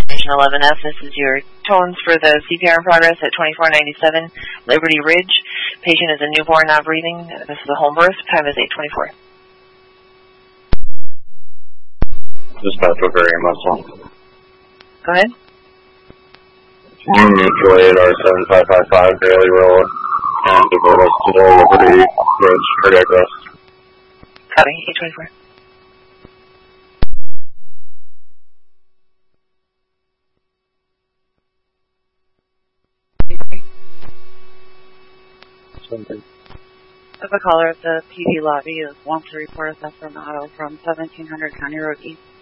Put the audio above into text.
Station 11F, this is your tones for the CPR in progress at 2497 Liberty Ridge. Patient is a newborn, not breathing. This is a home birth. Time is 8:24. Dispatch ovarian muscle. Go ahead. You mutuate our 7555 Daily Road and divert us to the Liberty Ridge cardiac arrest. Copy, 8:24. Something. If a caller at the PD lobby wants to report a theft from auto from 1700 County Road East.